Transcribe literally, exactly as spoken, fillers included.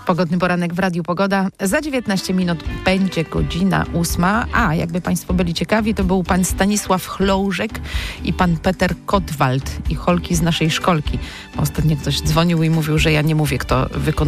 Pogodny poranek w Radiu Pogoda. Za dziewiętnaście minut będzie godzina ósma. A, jakby Państwo byli ciekawi, to był pan Stanisław Chloużek i pan Peter Kotwald i Holki z naszej szkolki. Ostatnio ktoś dzwonił i mówił, że ja nie mówię, kto wykonuje